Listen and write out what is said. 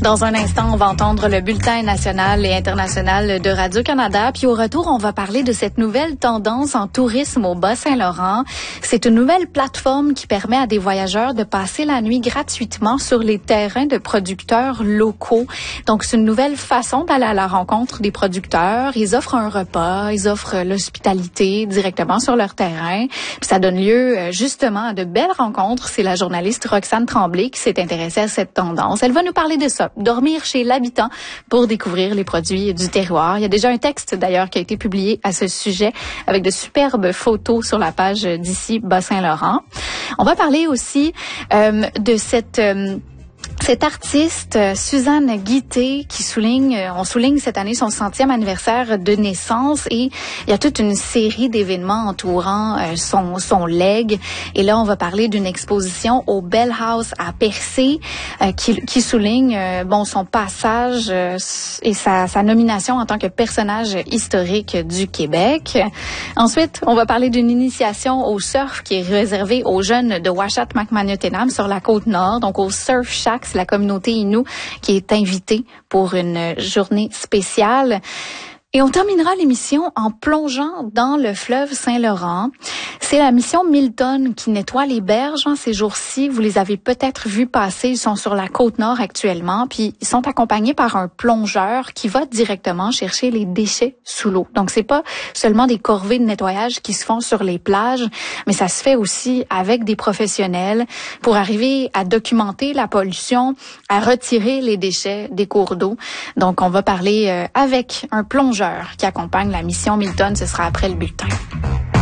Dans un instant, on va entendre le bulletin national et international de Radio-Canada. Puis au retour, on va parler de cette nouvelle tendance en tourisme au Bas-Saint-Laurent. C'est une nouvelle plateforme qui permet à des voyageurs de passer la nuit gratuitement sur les terrains de producteurs locaux. Donc, c'est une nouvelle façon d'aller à la rencontre des producteurs. Ils offrent un repas, ils offrent l'hospitalité directement sur leur terrain. Puis ça donne lieu justement à de belles rencontres. C'est la journaliste Roxane Tremblay qui s'est intéressée à cette tendance. Elle va nous parler de ça. Dormir chez l'habitant pour découvrir les produits du terroir. Il y a déjà un texte d'ailleurs qui a été publié à ce sujet avec de superbes photos sur la page d'ici Bas-Saint-Laurent. On va parler aussi de cette artiste, Suzanne Guitté, on souligne cette année son 100e anniversaire de naissance et il y a toute une série d'événements entourant son legs. Et là, on va parler d'une exposition au Bell House à Percé qui souligne son passage et sa nomination en tant que personnage historique du Québec. Ensuite, on va parler d'une initiation au surf qui est réservée aux jeunes de Ouachata-Macmahon-Tenam sur la Côte-Nord, donc au Surf Shack. C'est la communauté Innu qui est invitée pour une journée spéciale. Et on terminera l'émission en plongeant dans le fleuve Saint-Laurent. C'est la mission Milton qui nettoie les berges ces jours-ci. Vous les avez peut-être vus passer. Ils sont sur la Côte-Nord actuellement. Puis, ils sont accompagnés par un plongeur qui va directement chercher les déchets sous l'eau. Donc, c'est pas seulement des corvées de nettoyage qui se font sur les plages, mais ça se fait aussi avec des professionnels pour arriver à documenter la pollution, à retirer les déchets des cours d'eau. Donc, on va parler avec un plongeur qui accompagne la mission Milton. Ce sera après le bulletin.